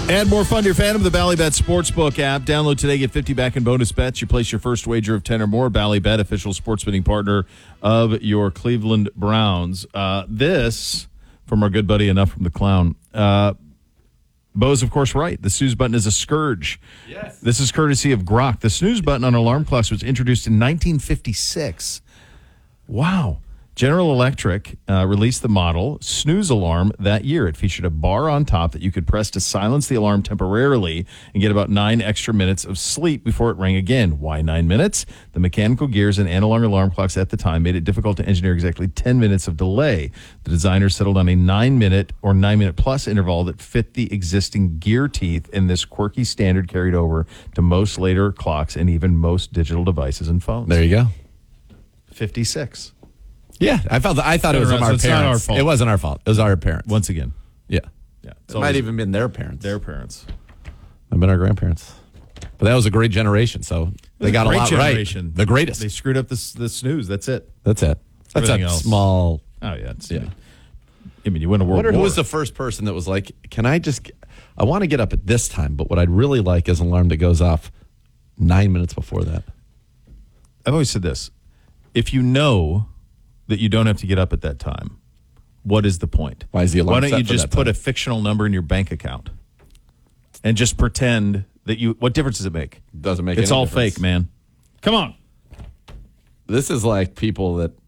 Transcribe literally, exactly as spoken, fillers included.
Add more fun to your Phantom, the Bally Bet Sportsbook app. Download today, get fifty back in bonus bets. You place your first wager of ten or more. Bally Bet, official sports betting partner of your Cleveland Browns. Uh, this, from our good buddy Enough from the Clown. Uh, Bo's, of course, right. The snooze button is a scourge. Yes. This is courtesy of Grok. The snooze button on alarm clocks was introduced in nineteen fifty-six. Wow. General Electric uh, released the model Snooze Alarm that year. It featured a bar on top that you could press to silence the alarm temporarily and get about nine extra minutes of sleep before it rang again. Why nine minutes? The mechanical gears and analog alarm clocks at the time made it difficult to engineer exactly ten minutes of delay. The designers settled on a nine-minute or nine-minute-plus interval that fit the existing gear teeth, and this quirky standard carried over to most later clocks and even most digital devices and phones. There you go. fifty-six. Yeah, I felt. I thought it was around, our so parents. it's not our fault. It wasn't our fault. It was our parents. Once again. Yeah, Yeah. it might even been their parents. Their parents. I've been our grandparents. But that was a great generation, so they got a Great lot generation. right. The greatest. They screwed up this the snooze. That's it. That's it. That's Everything a else. small. Oh, yeah. It's, Yeah. I mean, you win a I world wonder war. who was the first person that was like, "Can I just? Get, I want to get up at this time, but what I'd really like is an alarm that goes off nine minutes before that." I've always said this. If you know that you don't have to get up at that time, what is the point? Why is the alarm Why don't set you for just that put time? a fictional number in your bank account and just pretend that you, what difference does it make? Doesn't make It's any all difference. fake, man. Come on. This is like people that